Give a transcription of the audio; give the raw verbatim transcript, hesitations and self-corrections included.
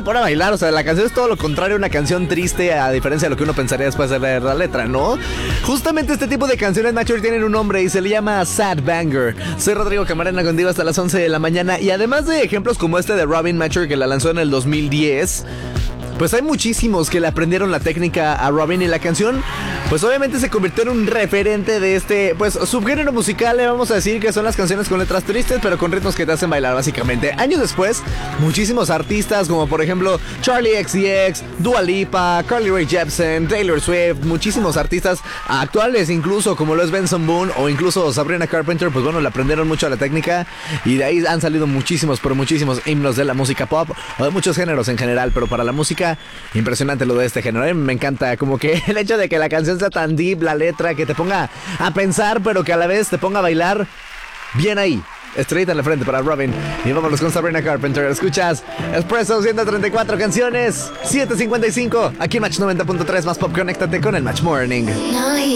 pone a bailar. O sea, la canción es todo lo contrario a una canción triste, a diferencia de lo que uno pensaría después de leer la letra, ¿no? Justamente este tipo de canciones, Nacho, tienen un nombre y se le llama Sad Banger. Soy Rodrigo Camarena contigo hasta las once de la mañana. Y además de ejemplos como este de Robin Macher, que la lanzó en el dos mil diez, pues hay muchísimos que le aprendieron la técnica a Robin, y la canción pues obviamente se convirtió en un referente de este pues subgénero musical. Le vamos a decir que son las canciones con letras tristes pero con ritmos que te hacen bailar, básicamente. Años después, muchísimos artistas como por ejemplo Charlie X C X, Dua Lipa, Carly Rae Jepsen, Taylor Swift, muchísimos artistas actuales incluso como lo es Benson Boone o incluso Sabrina Carpenter, pues bueno, le aprendieron mucho a la técnica, y de ahí han salido muchísimos, pero muchísimos himnos de la música pop o de muchos géneros en general. Pero para la música, impresionante lo de este género. A mí me encanta como que el hecho de que la canción sea tan deep, la letra, que te ponga a pensar, pero que a la vez te ponga a bailar. Bien ahí, estrellita en la frente para Robin. Y vámonos con Sabrina Carpenter. Escuchas Expresso, ciento treinta y cuatro canciones, siete cincuenta y cinco. Aquí en Match noventa punto tres, más pop. Conéctate con el Match Morning.